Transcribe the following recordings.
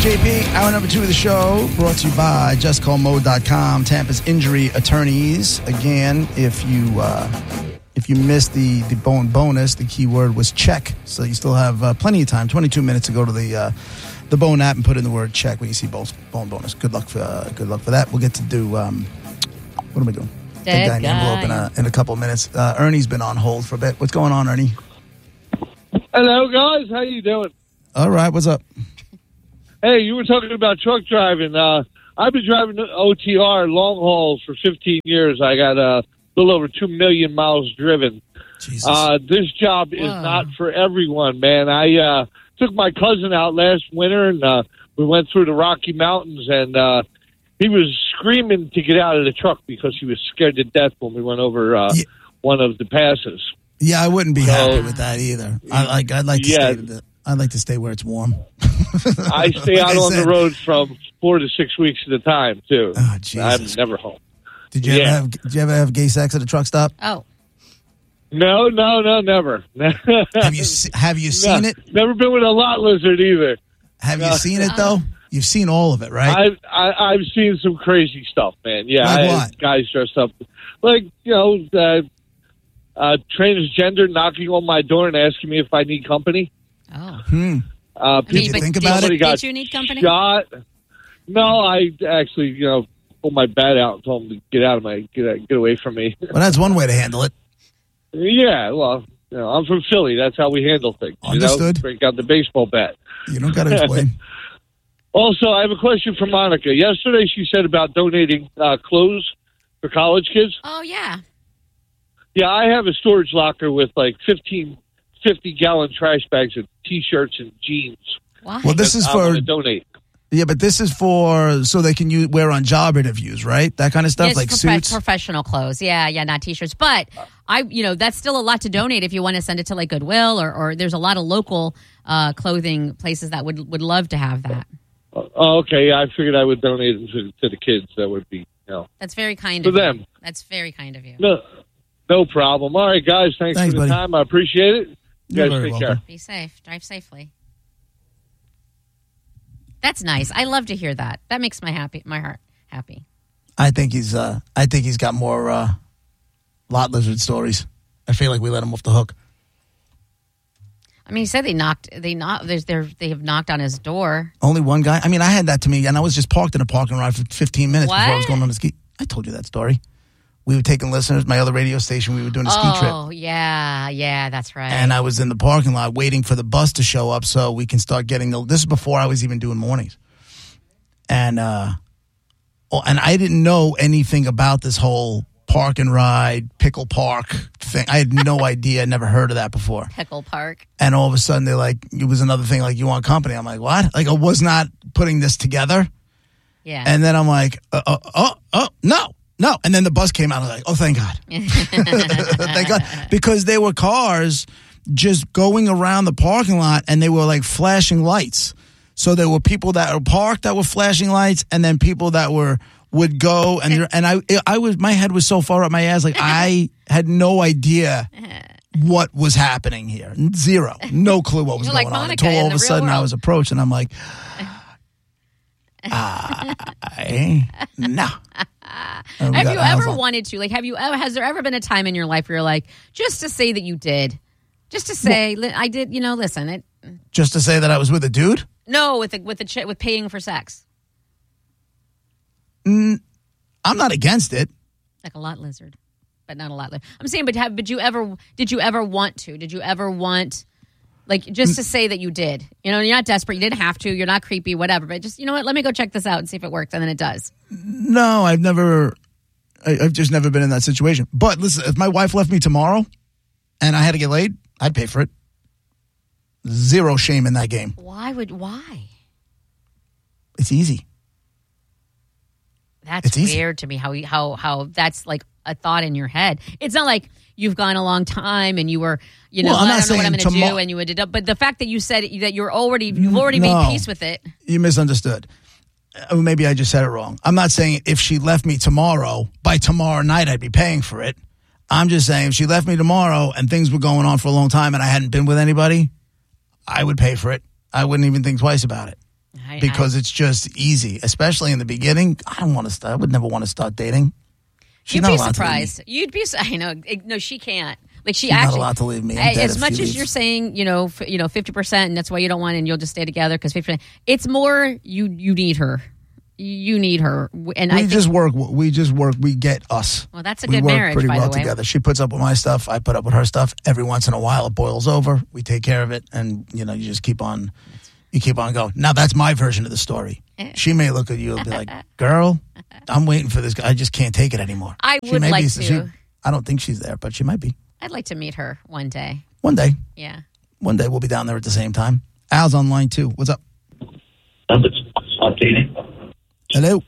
JP. Hour number 2 of the show brought to you by JustCallMode.com, Tampa's injury attorneys. Again, if you missed the bone bonus, the key word was check. So you still have plenty of time, 22 minutes to go to the Bone app and put in the word check when you see bone bonus. Good luck for that. We'll get to do what am I doing? Dead guy envelope in a couple of minutes. Ernie's been on hold for a bit. What's going on, Ernie? Hello, guys. How you doing? All right. What's up? Hey, you were talking about truck driving. I've been driving OTR long hauls for 15 years. I got a little over 2 million miles driven. Jesus. This job is not for everyone, man. I took my cousin out last winter, and we went through the Rocky Mountains, and he was screaming to get out of the truck because he was scared to death when we went over one of the passes. Yeah, I wouldn't be happy with that either. I'd like to stay where it's warm. I stay out on the road from 4 to 6 weeks at a time, too. Oh, Jesus. I'm never home. Did you ever have gay sex at a truck stop? Oh. No, never. Have you seen it? Never been with a lot lizard either. Have you seen it, though? You've seen all of it, right? I've seen some crazy stuff, man. Yeah, like what? Guys dressed up. Like, transgender knocking on my door and asking me if I need company. Oh. Did you think about it? Did you need company? Shot. No, I actually, pulled my bat out and told him to get away from me. Well, that's one way to handle it. Yeah, well, I'm from Philly. That's how we handle things. Understood. Break out the baseball bat. You don't got to explain. Also, I have a question for Monica. Yesterday, she said about donating clothes for college kids. Oh, yeah. Yeah, I have a storage locker with like 50-gallon trash bags of T-shirts and jeans. Why? Well, this is I for want to donate. Yeah, but this is for so they can wear on job interviews, right? That kind of stuff, Yes, like suits, professional clothes. Yeah, not T-shirts. But that's still a lot to donate if you want to send it to like Goodwill or there's a lot of local clothing places that would love to have that. Oh, okay. Yeah, I figured I would donate them to the kids. That would be, That's very kind for of them. you. That's very kind of you. No problem. All right, guys. Thanks for the buddy. time. I appreciate it. You You're guys very take welcome. care. Be safe. Drive safely. That's nice. I love to hear that. That makes my heart happy. I think he's got more lot lizard stories. I feel like we let him off the hook. I mean, he said they have knocked on his door. Only one guy. I mean, I had that to me, and I was just parked in a parking lot for 15 minutes before I was going on a ski. I told you that story. We were taking listeners, my other radio station. We were doing a ski trip. Oh, yeah, that's right. And I was in the parking lot waiting for the bus to show up so we can start getting this is before I was even doing mornings. And and I didn't know anything about this whole park and ride, pickle park thing. I had no idea. I'd never heard of that before. Pickle Park. And all of a sudden, they're like, it was another thing, like, you want company? I'm like, what? Like, I was not putting this together. Yeah. And then I'm like, no. And then the bus came out. I was like, oh, thank God. Thank God. Because there were cars just going around the parking lot, and they were like flashing lights. So there were people that were parked that were flashing lights, and then people that would go, and I was, my head was so far up my ass, like I had no idea what was happening here. Zero. No clue what was going on. Until all of a sudden I was approached, and I'm like, no. Have you ever wanted to, like, has there ever been a time in your life where you're like, just to say that you did, just to say, I did, listen. Just to say that I was with a dude? No, with paying for sex. I'm not against it. Like a lot lizard, but not a lot lizard. I'm saying, but did you ever want to? Did you ever want, like, just to say that you did? You're not desperate. You didn't have to. You're not creepy, whatever. But just, you know what? Let me go check this out and see if it works. And then it does. No, I've just never been in that situation. But listen, if my wife left me tomorrow and I had to get laid, I'd pay for it. Zero shame in that game. Why? It's easy. That's weird to me. How that's like a thought in your head. It's not like you've gone a long time and you were, I don't know what I'm going to do, and you ended up. But the fact that you said that you've already made peace with it. You misunderstood. Maybe I just said it wrong. I'm not saying if she left me tomorrow, by tomorrow night I'd be paying for it. I'm just saying if she left me tomorrow and things were going on for a long time and I hadn't been with anybody, I would pay for it. I wouldn't even think twice about it. because it's just easy, especially in the beginning. I would never want to start dating. She's You'd not be allowed surprised. To leave me. You'd be. I know. No, she can't. Like She's not allowed to leave me. I'm dead as if much she as leaves. you're saying, 50%, and that's why you don't want, and you'll just stay together because 50%. It's more you need her. You need her, and we just work. We get us. Well, that's a we good work marriage, pretty by well the way. together. She puts up with my stuff. I put up with her stuff. Every once in a while, it boils over. We take care of it, and you just keep on. You keep on going. Now that's my version of the story. She may look at you and be like, "Girl, I'm waiting for this guy. I just can't take it anymore." I would like to. I don't think she's there, but she might be. I'd like to meet her one day. One day. Yeah. One day we'll be down there at the same time. Al's on line 2. What's up? Hello.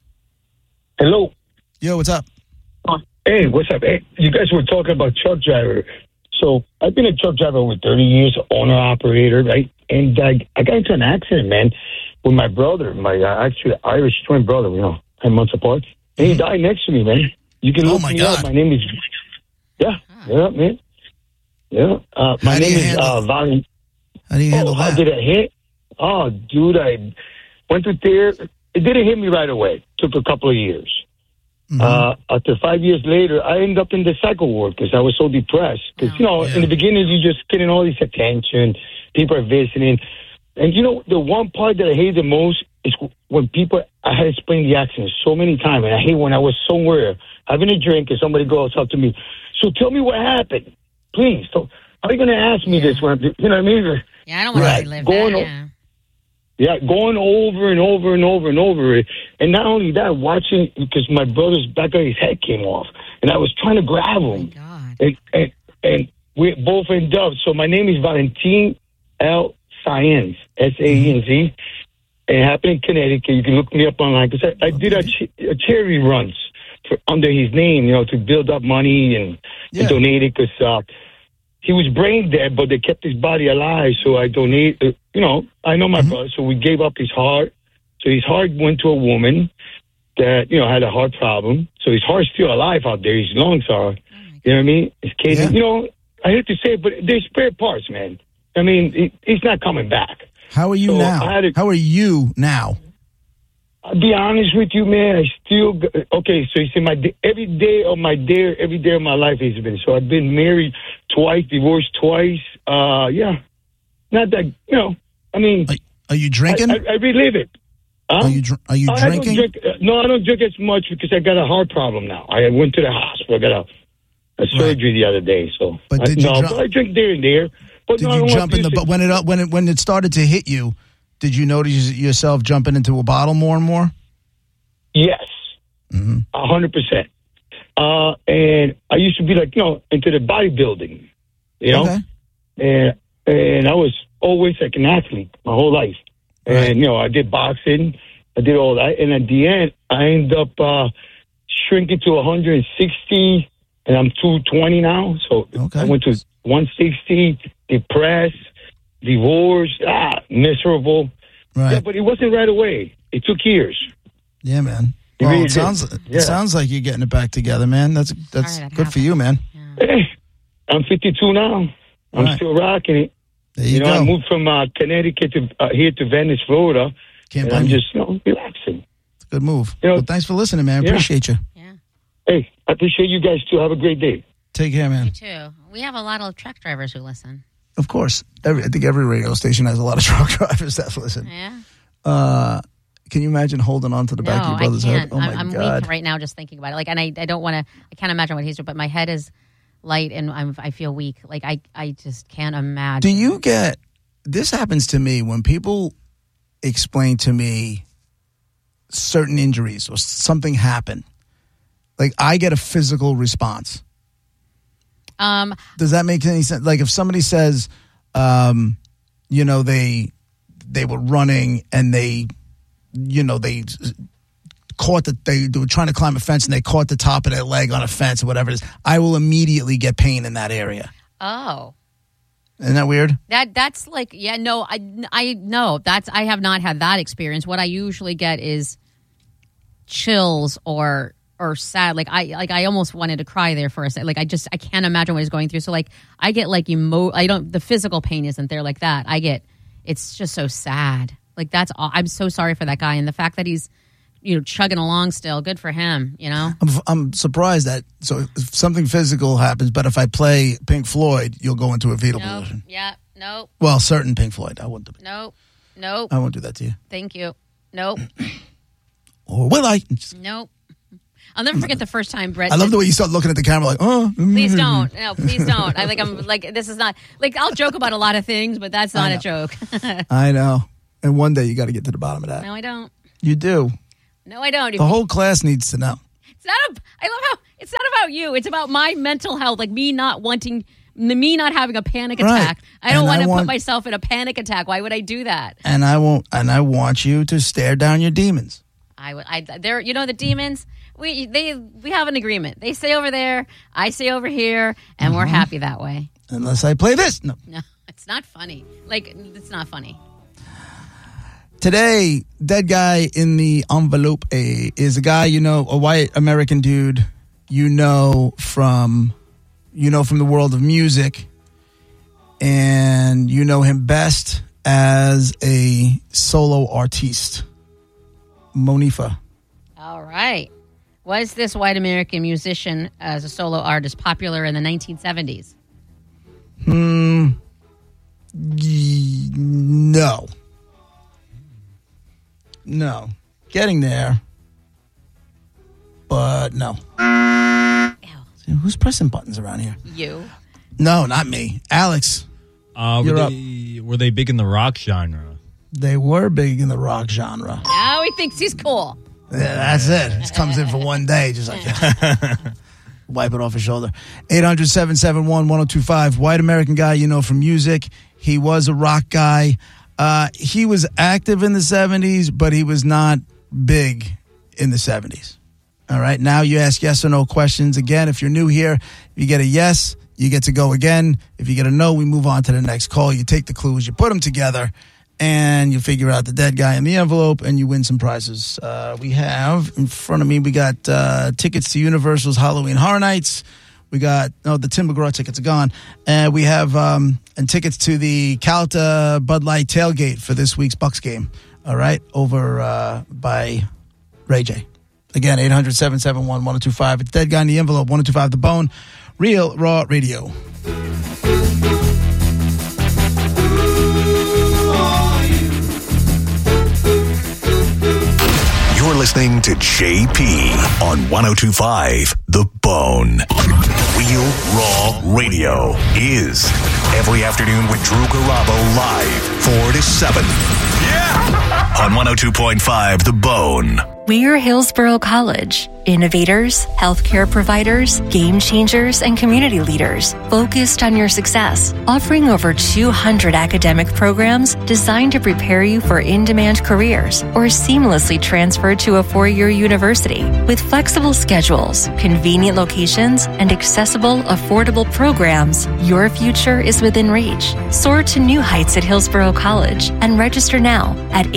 Hello. Yo, what's up? Hey, what's up? Hey, you guys were talking about truck driver. So I've been a truck driver over 30 years, owner operator, right? And I got into an accident, man, with my brother, my actually Irish twin brother, 10 months apart. And he died next to me, man. You can look me up. My name is. Yeah, man. Yeah. My name is Valen. How do you handle that? How did it hit? Oh, dude, I went through there. It didn't hit me right away. Took a couple of years. Mm-hmm. After 5 years later, I ended up in the cycle ward because I was so depressed. Because, in the beginning, you just getting all this attention. People are visiting. And, the one part that I hate the most is when I had explained the accident so many times. And I hate when I was somewhere having a drink and somebody goes up to me. So tell me what happened. Please. So, how are you going to ask me this? When, you know what I mean? Yeah, I don't want to relive that. Yeah, going over and over and over and over. And not only that, watching, because my brother's back of his head came off. And I was trying to grab him. Oh, my God. And we both ended up. So my name is Valentin L. Saenz, S-A-E-N-Z. It happened in Connecticut. You can look me up online. Because I did a charity runs under his name, to build up money and donate it. Because he was brain dead, but they kept his body alive. So I donated, I know my brother. So we gave up his heart. So his heart went to a woman that, had a heart problem. So his heart's still alive out there. His lungs are, you know what I mean? His kidney, I hate to say it, but there's spare parts, man. I mean, he's not coming back. How are you now? How are you now? I'll be honest with you, man. I still okay. So you see, every day of my life has been. So I've been married twice, divorced twice. Not that I mean, are you drinking? I relive it. Huh? Are you drinking? I don't drink. No, I don't drink as much because I got a heart problem now. I went to the hospital. I got a surgery the other day. So, but I drink there and there. But did you jump in the? But when it started to hit you, did you notice yourself jumping into a bottle more and more? Yes, 100%. And I used to be into the bodybuilding, okay. and I was always like an athlete my whole life. And I did boxing, I did all that, and at the end I ended up shrinking to 160, and I'm 220 now. So I went to 160, depressed, divorced, miserable. Right. Yeah, but it wasn't right away. It took years. Yeah, man. Well, it sounds like you're getting it back together, man. That's good for you, man. Yeah. Hey, I'm 52 now. I'm still rocking it. There you go. I moved from Connecticut to here to Venice, Florida. Can't blame I'm you. just relaxing. It's a good move. Well, thanks for listening, man. Appreciate you. Yeah. Hey, I appreciate you guys too. Have a great day. Take care, man. You too. We have a lot of truck drivers who listen. Of course. I think every radio station has a lot of truck drivers that listen. Yeah. Can you imagine holding on to the back of your brother's head? Oh, my I'm God. weak right now just thinking about it. And I don't want to, I can't imagine what he's doing, but my head is light and I feel weak. I just can't imagine. Do you get, this happens to me when people explain to me certain injuries or something happened. I get a physical response. Does that make any sense? If somebody says, they were running and they caught they were trying to climb a fence and they caught the top of their leg on a fence or whatever it is, I will immediately get pain in that area. Oh. Isn't that weird? That's I have not had that experience. What I usually get is chills or sad. I almost wanted to cry there for a second. I can't imagine what he's going through. So I get the physical pain isn't there like that. It's just so sad. Like, I'm so sorry for that guy. And the fact that he's, chugging along still, good for him, I'm surprised that, so if something physical happens, but if I play Pink Floyd, you'll go into a fetal position. Yeah, nope. Well, certain Pink Floyd, I wouldn't. Nope. I won't do that to you. Thank you. Nope. Or will I? Nope. I'll never forget the first time Brett. I love the way you start looking at the camera like, oh. Please don't. No, please don't. This is not, I'll joke about a lot of things, but that's not a joke. I know. And one day you got to get to the bottom of that. No, I don't. You do. No, I don't. The whole class needs to know. I love how it's not about you. It's about my mental health, like me not having a panic attack. I don't want to put myself in a panic attack. Why would I do that? And I won't. And I want you to stare down your demons. The demons. We have an agreement. They stay over there, I stay over here, and we're happy that way. Unless I play this. No, it's not funny. It's not funny. Today, dead guy in the envelope is a guy, a white American dude, from the world of music, and you know him best as a solo artiste, Monifah. All right. Was this white American musician as a solo artist popular in the 1970s? No. Getting there. But no. Ew. Who's pressing buttons around here? You. No, not me. Alex. Were they big in the rock genre? They were big in the rock genre. Now he thinks he's cool. Yeah, that's it. It comes in for one day, just like wipe it off his shoulder. 800-771-1025. White American guy, from music. He was a rock guy. He was active in the 70s, but he was not big in the 70s. All right. Now you ask yes or no questions. Again, if you're new here, if you get a yes, you get to go again. If you get a no, we move on to the next call. You take the clues, you put them together, and you figure out the dead guy in the envelope, and you win some prizes. We have in front of me, we got tickets to Universal's Halloween Horror Nights. We got, the Tim McGraw tickets are gone. And we have and tickets to the Calta Bud Light tailgate for this week's Bucks game. All right, over by Ray J. Again, 800-771-1025. It's Dead Guy in the Envelope, 1025 The Bone. Real Raw Radio. You're listening to JP on 1025 The Bone. Real Raw Radio is every afternoon with Drew Garabo live 4 to 7. Yeah! On 102.5 The Bone. We're Hillsborough College. Innovators, healthcare providers, game changers, and community leaders focused on your success, offering over 200 academic programs designed to prepare you for in-demand careers or seamlessly transfer to a four-year university. With flexible schedules, convenient locations, and accessible, affordable programs, your future is within reach. Soar to new heights at Hillsborough College and register now at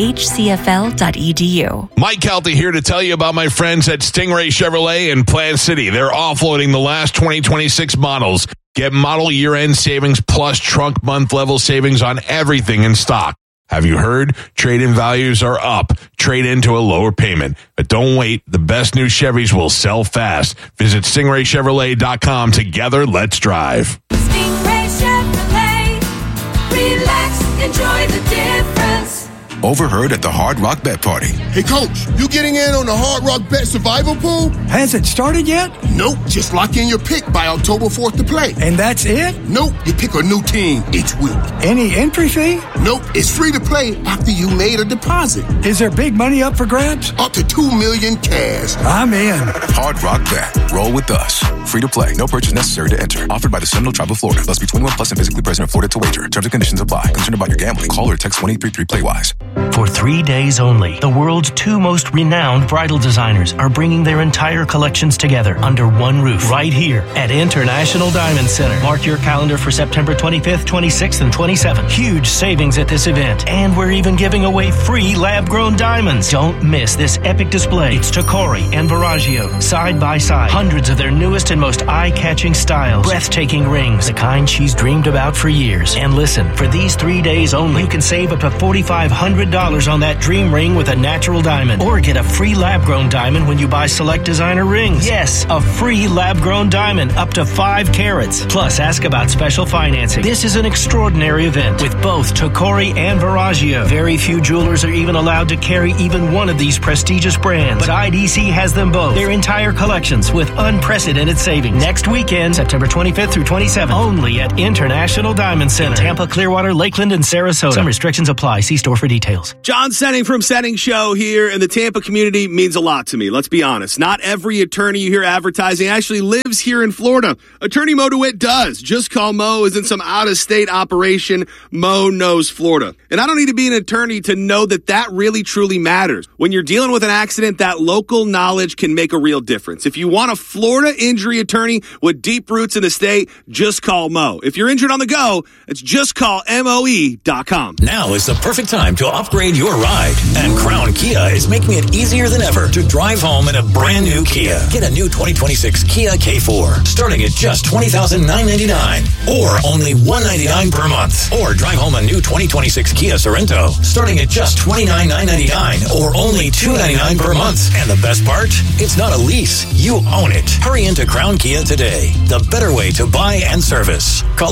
hcfl.edu. Mike Calta here to tell you about my friends at Stingray Chevrolet in Plant City. They're offloading the last 2026 models. Get model year-end savings plus trunk month level savings on everything in stock. Have you heard? Trade-in values are up. Trade into a lower payment. But don't wait. The best new Chevys will sell fast. Visit StingrayChevrolet.com. Together, let's drive. Stingray Chevrolet. Relax. Enjoy the difference. Overheard at the Hard Rock Bet Party. Hey, Coach, you getting in on the Hard Rock Bet Survival Pool? Has it started yet? Nope. Just lock in your pick by October 4th to play. And that's it? Nope. You pick a new team each week. Any entry fee? Nope. It's free to play after you made a deposit. Is there big money up for grabs? Up to $2 million cash. I'm in. Hard Rock Bet. Roll with us. Free to play. No purchase necessary to enter. Offered by the Seminole Tribe of Florida. Must be 21 plus and physically present in Florida to wager. Terms and conditions apply. Concerned about your gambling? Call or text 1-833-PLAY-WISE. For 3 days only, the world's two most renowned bridal designers are bringing their entire collections together under one roof right here at International Diamond Center. Mark your calendar for September 25th, 26th, and 27th. Huge savings at this event, and we're even giving away free lab-grown diamonds. Don't miss this epic display. It's Tacori and Verragio, side by side. Hundreds of their newest and most eye-catching styles. Breathtaking rings, the kind she's dreamed about for years. And listen, for these 3 days only, you can save up to $4,500 $2 on that dream ring with a natural diamond. Or get a free lab-grown diamond when you buy select designer rings. Yes, a free lab-grown diamond up to 5 carats. Plus, ask about special financing. This is an extraordinary event with both Tocori and Veragio. Very few jewelers are even allowed to carry even one of these prestigious brands. But IDC has them both. Their entire collections with unprecedented savings. Next weekend, September 25th through 27th, only at International Diamond Center. In Tampa, Clearwater, Lakeland, and Sarasota. Some restrictions apply. See store for details. John Senning from Senning Show here, and the Tampa community means a lot to me. Let's be honest. Not every attorney you hear advertising actually lives here in Florida. Attorney Mo DeWitt does. Just Call Mo isn't some out-of-state operation. Mo knows Florida. And I don't need to be an attorney to know that really truly matters. When you're dealing with an accident, that local knowledge can make a real difference. If you want a Florida injury attorney with deep roots in the state, just call Mo. If you're injured on the go, it's justcallmoe.com. Now is the perfect time to upgrade your ride. And Crown Kia is making it easier than ever to drive home in a brand new Kia. Get a new 2026 Kia K4 starting at just $20,999 or only $199 per month. Or drive home a new 2026 Kia Sorento starting at just $29,999 or only $299 per month. And the best part? It's not a lease. You own it. Hurry into Crown Kia today. The better way to buy and service. Call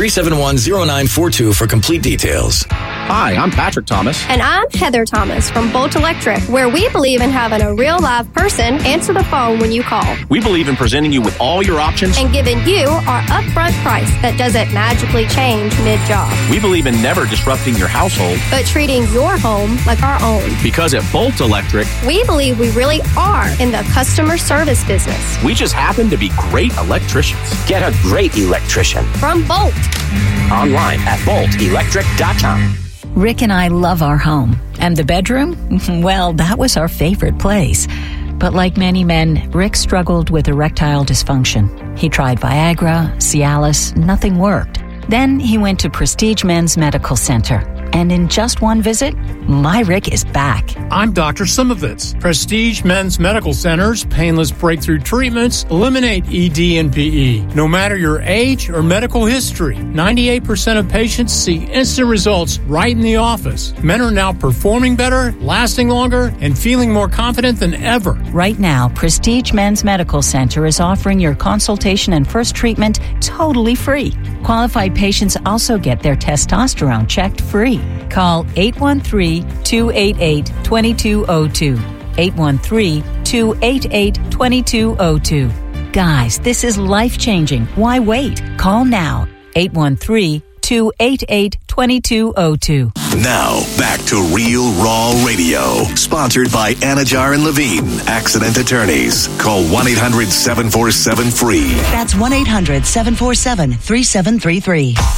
800-371-0942 for complete details. Hi, I'm Patrick Thomas. And I'm Heather Thomas from Bolt Electric, where we believe in having a real live person answer the phone when you call. We believe in presenting you with all your options and giving you our upfront price that doesn't magically change mid-job. We believe in never disrupting your household, but treating your home like our own. Because at Bolt Electric, we believe we really are in the customer service business. We just happen to be great electricians. Get a great electrician from Bolt. Online at boltelectric.com. Rick and I love our home. And the bedroom? Well, that was our favorite place. But like many men, Rick struggled with erectile dysfunction. He tried Viagra, Cialis, nothing worked. Then he went to Prestige Men's Medical Center. And in just one visit, my Rick is back. I'm Dr. Simovitz. Prestige Men's Medical Center's painless breakthrough treatments eliminate ED and PE. No matter your age or medical history, 98% of patients see instant results right in the office. Men are now performing better, lasting longer, and feeling more confident than ever. Right now, Prestige Men's Medical Center is offering your consultation and first treatment totally free. Qualified patients also get their testosterone checked free. Call 813-288-2202. 813-288-2202. Guys, this is life-changing. Why wait? Call now. 813-288-2202. Now, back to Real Raw Radio. Sponsored by Anajar and Levine, Accident Attorneys. Call 1-800-747-FREE. That's 1-800-747-3733.